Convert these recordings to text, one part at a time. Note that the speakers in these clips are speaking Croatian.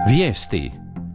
Vijesti.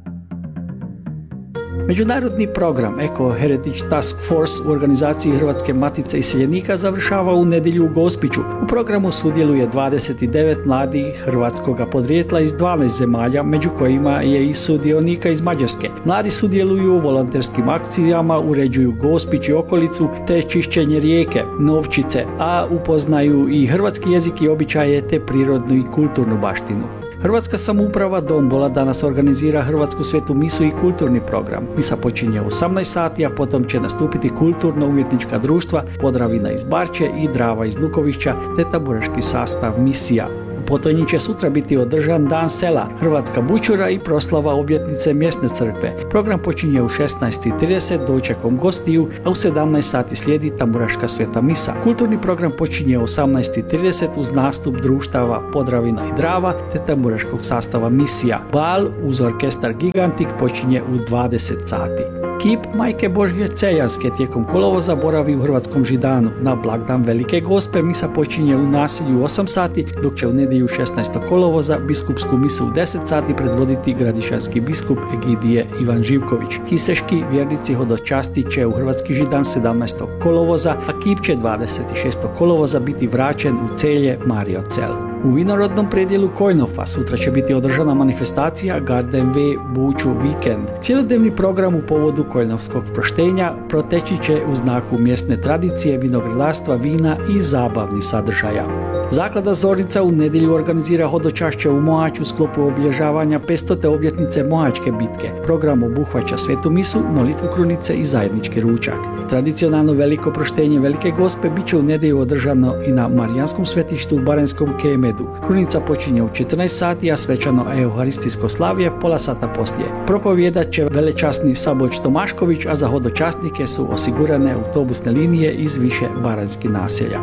Međunarodni program Eco Heritage Task Force u organizaciji Hrvatske matice iseljenika završava u nedjelju u Gospiću. U programu sudjeluje 29 mladih hrvatskoga podrijetla iz 12 zemalja, među kojima je i sudionika iz Mađarske. Mladi sudjeluju u volonterskim akcijama, uređuju Gospić i okolicu te čišćenje rijeke Novčice, a upoznaju i hrvatski jezik i običaje te prirodnu i kulturnu baštinu. Hrvatska samouprava Dombola danas organizira Hrvatsku svetu misu i kulturni program. Misa počinje u 18 sati, a potom će nastupiti kulturno-umjetnička društva Podravina iz Barče i Drava iz Lukovića te taburaški sastav misija. U Potonji će sutra biti održan Dan sela, Hrvatska bućura i proslava obljetnice mjesne crkve. Program počinje u 16:30 dočekom gostiju, a u 17 sati slijedi tamburaška sveta misa. Kulturni program počinje u 18:30 uz nastup društava Podravina i Drava te tamburaškog sastava misija. Bal uz orkestar Gigantik počinje u 20 sati. Kip Majke Božje Celjanske tijekom kolovoza boravi u Hrvatskom Židanu. Na blagdan Velike Gospe misa počinje u naselju u 8 sati, dok će u nedjelju 16. kolovoza biskupsku misu u 10 sati predvoditi gradišanski biskup Egidije Ivan Živković. Kiseški vjernici hodočastit će u Hrvatski Židan 17. kolovoza, a kip će 26. kolovoza biti vraćen u Celje Mario Cel. U vinorodnom predjelu Kojnofa sutra će biti održana manifestacija Garden V Buću Weekend. Cijelodnevni program u povodu Kojnovskog proštenja proteći će u znaku mjesne tradicije, vinogradarstva, vina i zabavnih sadržaja. Zaklada Zornica u nedjelju organizira hodočašće u Mohaču u sklopu obilježavanja 500. obljetnice Mohačke bitke. Program obuhvaća svetu misu, molitvu krunice i zajednički ručak. Tradicionalno veliko proštenje Velike Gospe bit će u nedjelju održano i na Marijanskom svetištu u Baranjskom Kemedu. Krunica počinje u 14 sati, a svečano euharistijsko slavlje pola sata poslije. Propovjedat će velečasni Saboć Tomašković, a za hodočasnike su osigurane autobusne linije iz više baranjskih naselja.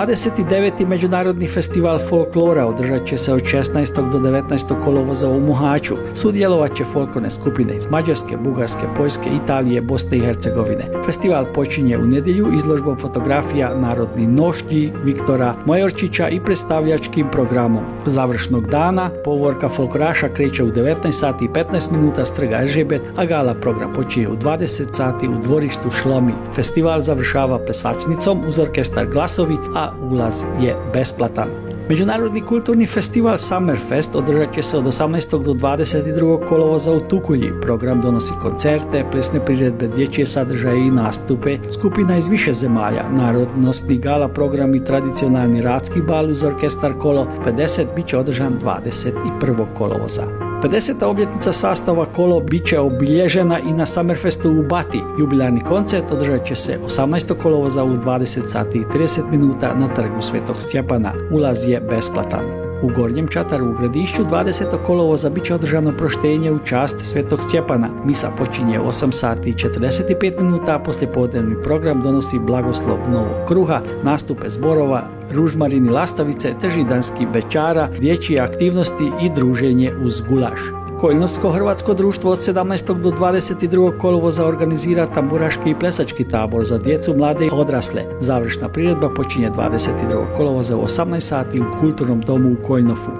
29. Međunarodni festival folklora održat će se od 16. do 19. kolovoza u Mohaču. Sudjelovat će folklorne skupine iz Mađarske, Bugarske, Poljske, Italije, Bosne i Hercegovine. Festival počinje u nedjelju izložbom fotografija Narodni nošnji Viktora Majorčića i predstavljačkim programom. Završnog dana povorka folkloraša kreće u 19 sati i 15 minuta s trga Eržebet, a gala program počinje u 20 sati u dvorištu Šlomi. Festival završava plesačnicom uz orkestar Glasovi, a ulaz je besplatan. Međunarodni kulturni festival Summerfest održat će se od 18. do 22. kolovoza u Tukulji. Program donosi koncerte, plesne priredbe, dječje sadržaje i nastupe skupina iz više zemalja. Narodnostni gala program i tradicionalni radski bal uz orkestar Kolo 50 bit će održan 21. kolovoza. 50. obljetnica sastava Kolo bit će obilježena i na Summerfestu u Bati. Jubilarni koncert održat će se 18. kolovoza u 20 sati i 30 minuta na trgu Svetog Stjepana. Ulaz je besplatan. U Gornjem Čataru u Gradišću 20. kolovoza bit će održano proštenje u čast Svetog Stjepana. Misa počinje 8 sati i 45 minuta, a poslijepodnevni program donosi blagoslov novog kruha, nastupe zborova, ružmarini lastavice, te židanski bećara, dječje aktivnosti i druženje uz gulaš. Kojnovsko hrvatsko društvo od 17. do 22. kolovoza organizira tamburaški i plesački tabor za djecu, mlade i odrasle. Završna priredba počinje 22. kolovoza u 18 sati u Kulturnom domu u Kojnofu.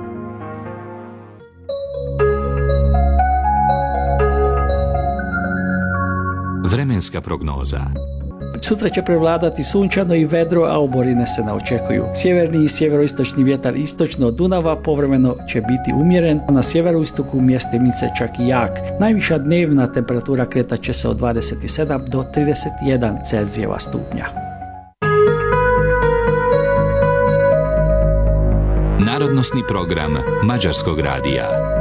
Vremenska prognoza. Sutra će prevladati sunčano i vedro, a oborine se ne očekuju. Sjeverni i sjeveroistočni vjetar istočno od Dunava povremeno će biti umjeren, a na sjeveroistoku mjestimice čak i jak. Najviša dnevna temperatura kretat će se od 27 do 31 Celzijeva stupnja. Narodnosni program Mađarskog radija.